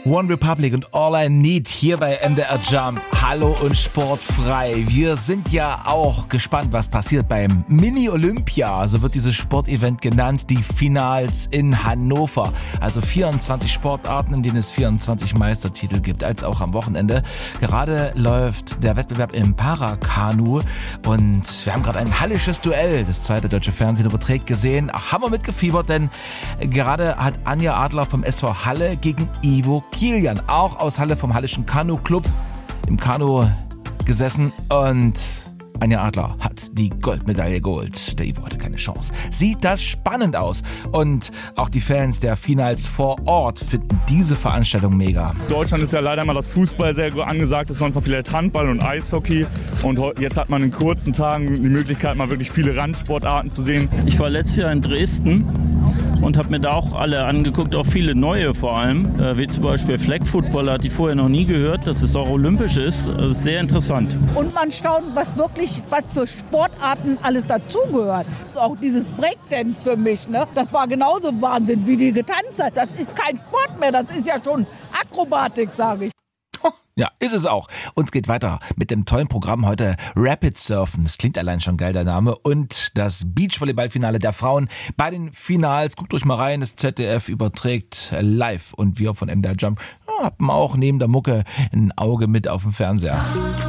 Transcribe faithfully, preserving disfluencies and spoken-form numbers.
One Republic und All I Need hier bei M D R Jump. Hallo und sportfrei. Wir sind ja auch gespannt, was passiert beim Mini-Olympia. So wird dieses Sportevent genannt. Die Finals in Hannover. Also vierundzwanzig Sportarten, in denen es vierundzwanzig Meistertitel gibt, als auch am Wochenende. Gerade läuft der Wettbewerb im Parakanu und wir haben gerade ein hallisches Duell. Das zweite deutsche Fernsehen überträgt gesehen. Ach, haben wir mitgefiebert, denn gerade hat Anja Adler vom S V Halle gegen Ivo Kilian, auch aus Halle vom Hallischen Kanu-Club, im Kanu gesessen und Anja Adler hat die Goldmedaille geholt. Der Ivo hatte keine Chance. Sieht das spannend aus. Und auch die Fans der Finals vor Ort finden diese Veranstaltung mega. Deutschland ist ja leider mal das Fußball sehr angesagt, ist sonst noch vielleicht Handball und Eishockey. Und jetzt hat man in kurzen Tagen die Möglichkeit, mal wirklich viele Randsportarten zu sehen. Ich war letztes Jahr in Dresden und habe mir da auch alle angeguckt, auch viele neue vor allem, äh, wie zum Beispiel Flag Football, hatte ich vorher noch nie gehört, dass es auch olympisch ist. Das ist sehr interessant. Und man staunt, was wirklich, was für Sportarten alles dazugehört. Auch dieses Breakdance für mich, ne? Das war genauso Wahnsinn, wie die getanzt hat. Das ist kein Sport mehr, das ist ja schon Akrobatik, sage ich. Ja, ist es auch. Uns geht weiter mit dem tollen Programm heute Rapid Surfen. Das klingt allein schon geil, der Name. Und das Beachvolleyballfinale der Frauen bei den Finals. Guckt euch mal rein, das Z D F überträgt live. Und wir von M D R Jump ja, haben auch neben der Mucke ein Auge mit auf dem Fernseher.